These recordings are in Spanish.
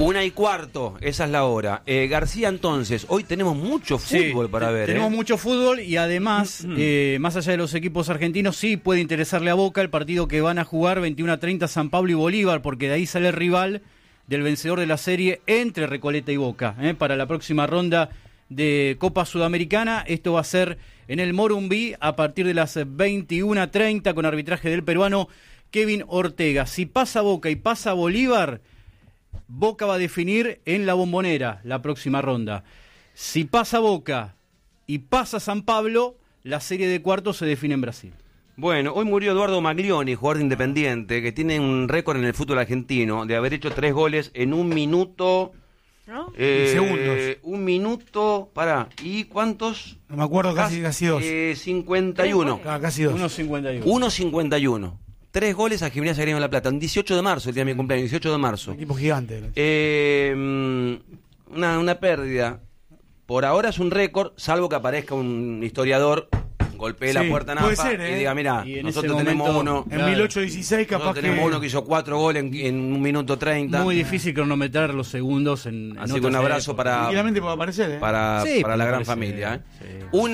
1:15, esa es la hora. García, entonces, hoy tenemos mucho fútbol para ver. Tenemos mucho fútbol y además, más allá de los equipos argentinos, sí puede interesarle a Boca el partido que van a jugar 21:30 San Pablo y Bolívar, porque de ahí sale el rival del vencedor de la serie entre Recoleta y Boca, para la próxima ronda de Copa Sudamericana. Esto va a ser en el Morumbí a partir de las 21:30 con arbitraje del peruano Kevin Ortega. Si pasa Boca y pasa Bolívar, Boca va a definir en la Bombonera la próxima ronda. Si pasa Boca y pasa San Pablo, la serie de cuartos se define en Brasil. Bueno, hoy murió Eduardo Maglioni, jugador de Independiente, que tiene un récord en el fútbol argentino de haber hecho 3 goles en 1 minuto... ¿No? Segundos. 1 minuto, ¿y cuántos? No me acuerdo, casi 2. 51. Casi 2. 1.51. 1.51. 3 goles a Gimnasia Grima de la Plata. El 18 de marzo, el día de mi cumpleaños, 18 de marzo. Un equipo gigante. Una pérdida. Por ahora es un récord, salvo que aparezca un historiador, golpee la puerta puede Napa ser, y diga, mira, y en nosotros ese tenemos momento, uno... En 1816 capaz que... Tenemos uno que hizo 4 goles en 1 minuto 30. Muy difícil cronometrar los segundos en Así que un abrazo Tranquilamente puede aparecer, para la gran familia. Sí.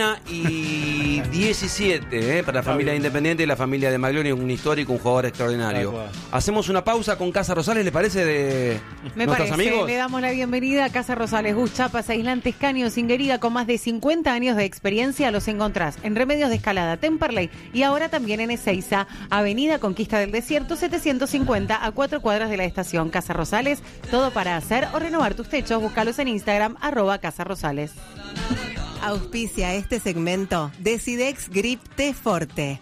1:17 para la familia Independiente y la familia de Maglioni, un histórico, un jugador extraordinario. Hacemos una pausa con Casa Rosales, ¿le parece? Me nuestros parece, amigos. le damos la bienvenida a Casa Rosales, Gus Chapas, aislantes, caños, Singuerida, con más de 50 años de experiencia. Los encontrás en Remedios de Escalada, Temperley y ahora también en Ezeiza, Avenida Conquista del Desierto 750, a 4 cuadras de la estación. Casa Rosales, todo para hacer o renovar tus techos. Búscalos en Instagram, @Casa Rosales. Auspicia este segmento Decidex Grip T Forte.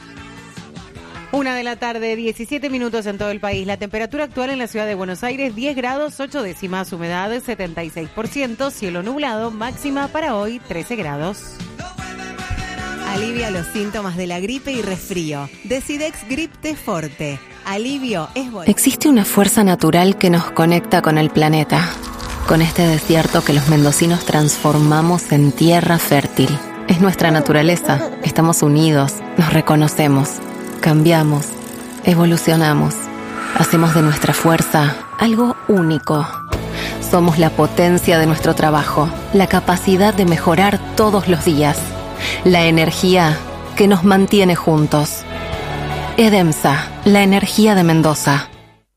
1 de la tarde, 17 minutos en todo el país. La temperatura actual en la ciudad de Buenos Aires, 10 grados, 8 décimas, humedad 76%, cielo nublado, máxima para hoy 13 grados. Alivia los síntomas de la gripe y resfrío. Decidex Grip T Forte. Alivio es bueno. Existe una fuerza natural que nos conecta con el planeta, con este desierto que los mendocinos transformamos en tierra fértil. Es nuestra naturaleza. Estamos unidos, nos reconocemos, cambiamos, evolucionamos. Hacemos de nuestra fuerza algo único. Somos la potencia de nuestro trabajo, la capacidad de mejorar todos los días, la energía que nos mantiene juntos. EDEMSA, la energía de Mendoza.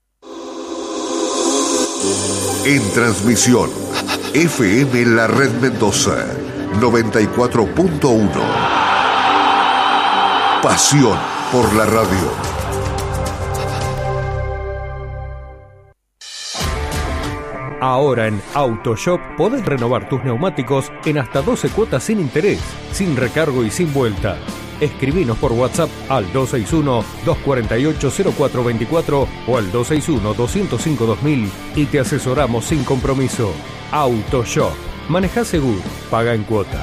En transmisión, FM La Red Mendoza, 94.1. Pasión por la radio. Ahora en AutoShop podés renovar tus neumáticos en hasta 12 cuotas sin interés, sin recargo y sin vuelta. Escribinos por WhatsApp al 261-248-0424 o al 261-205-2000 y te asesoramos sin compromiso. AutoShop. Manejá seguro, paga en cuotas.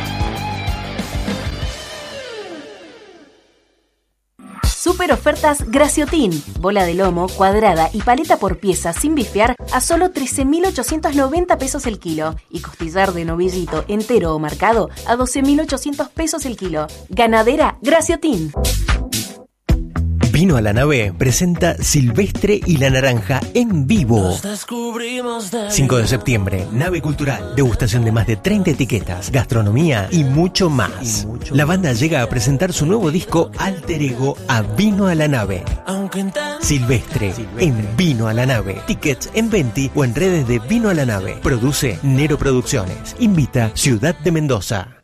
Super ofertas Graciotin. Bola de lomo, cuadrada y paleta por pieza sin bifear a solo 13.890 pesos el kilo. Y costillar de novillito entero o marcado a 12.800 pesos el kilo. Ganadera Graciotin. Vino a la Nave presenta Silvestre y la Naranja en vivo. 5 de septiembre, Nave Cultural. Degustación de más de 30 etiquetas, gastronomía y mucho más. La banda llega a presentar su nuevo disco Alter Ego a Vino a la Nave. Silvestre en Vino a la Nave. Tickets en Venti o en redes de Vino a la Nave. Produce Nero Producciones. Invita Ciudad de Mendoza.